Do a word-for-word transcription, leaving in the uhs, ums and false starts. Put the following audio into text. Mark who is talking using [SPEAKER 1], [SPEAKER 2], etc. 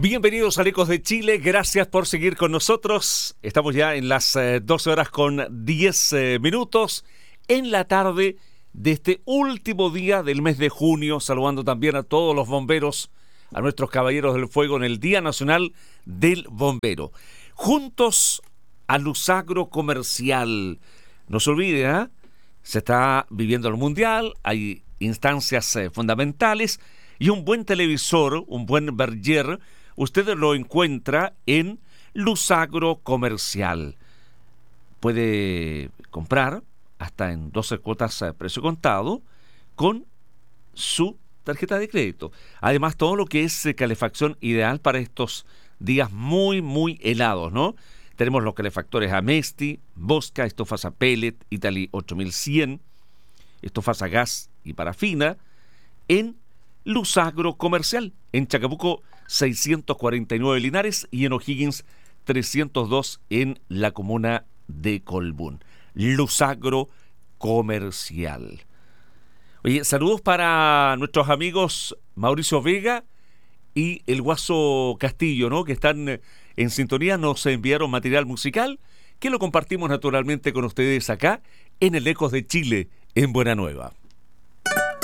[SPEAKER 1] Bienvenidos a Ecos de Chile, gracias por seguir con nosotros. Estamos ya en las eh, doce horas con diez eh, minutos en la tarde de este último día del mes de junio, saludando también a todos los bomberos, a nuestros caballeros del fuego en el Día Nacional del Bombero. Juntos a Lusagro Comercial. No se olvide, ¿eh? Se está viviendo el Mundial, hay instancias eh, fundamentales y un buen televisor, un buen Berger, usted lo encuentra en Lusagro Comercial. Puede comprar hasta en doce cuotas a precio contado con su tarjeta de crédito. Además, todo lo que es calefacción ideal para estos días muy, muy helados, ¿no? Tenemos los calefactores Amesti, Bosca, estufas a pellet, Italy ocho mil cien, estufas a gas y parafina en Lusagro Comercial, en Chacabuco seiscientos cuarenta y nueve Linares y en O'Higgins trescientos dos en la comuna de Colbún. Lusagro Comercial. Oye, saludos para nuestros amigos Mauricio Vega y el Guaso Castillo, ¿no? Que están en sintonía, nos enviaron material musical que lo compartimos naturalmente con ustedes acá en el Ecos de Chile, en Buena Nueva.